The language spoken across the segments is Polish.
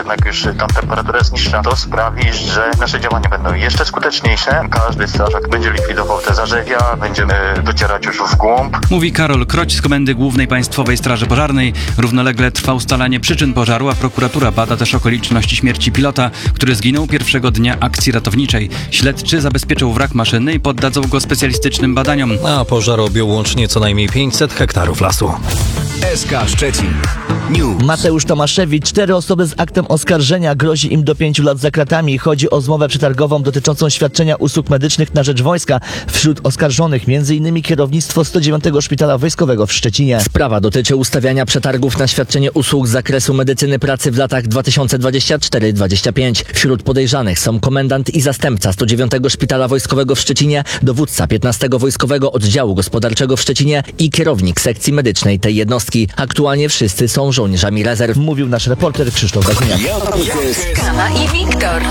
jednak już tam temperatura jest niższa, to sprawi, że nasze działania będą jeszcze skuteczniejsze. Każdy strażak będzie likwidował te zarzewia, będziemy docierać już w głąb. Mówi Karol Kroć z Komendy Głównej Państwowej Straży Pożarnej. Równolegle trwa ustalanie przyczyn pożaru, a prokuratura bada też okoliczności śmierci pilota, który zginął pierwszego dnia akcji ratowniczej. Śledczy zabezpieczą wrak maszyny i poddadzą go specjalistycznym badaniom. A pożar objął łącznie co najmniej 500 hektarów lasu. SK Szczecin News. Mateusz Tomaszewicz, 4 osoby z aktem oskarżenia, grozi im do 5 lat za kratami. Chodzi o zmowę przetargową dotyczącą świadczenia usług medycznych na rzecz wojska. Wśród oskarżonych m.in. kierownictwo 109 Szpitala Wojskowego w Szczecinie. Sprawa dotyczy ustawiania przetargów na świadczenie usług z zakresu medycyny pracy w latach 2024-2025. Wśród podejrzanych są komendant i zastępca 109 Szpitala Wojskowego w Szczecinie, dowódca 15 Wojskowego Oddziału Gospodarczego w Szczecinie i kierownik sekcji medycznej tej jednostki. Aktualnie wszyscy są żołnierzami rezerw. Mówił nasz reporter Krzysztof Bazyniak. Kama i Wiktor.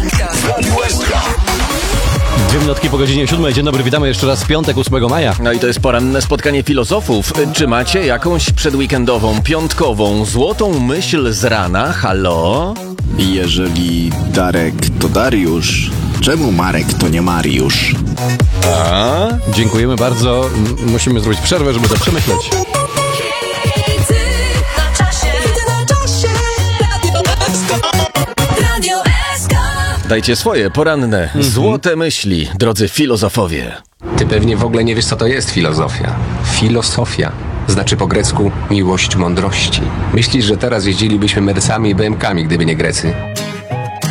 2 minutki po godzinie 7. Dzień dobry, witamy jeszcze raz w piątek, 8 maja. No i to jest poranne spotkanie filozofów. Czy macie jakąś przedweekendową, piątkową, złotą myśl z rana? Halo? Jeżeli Darek to Dariusz, czemu Marek to nie Mariusz? Dziękujemy bardzo. Musimy zrobić przerwę, żeby to przemyśleć. Dajcie swoje poranne, złote myśli, drodzy filozofowie. Ty pewnie w ogóle nie wiesz, co to jest filozofia. Filosofia znaczy po grecku miłość mądrości. Myślisz, że teraz jeździlibyśmy Mercami i BM-kami, gdyby nie Grecy?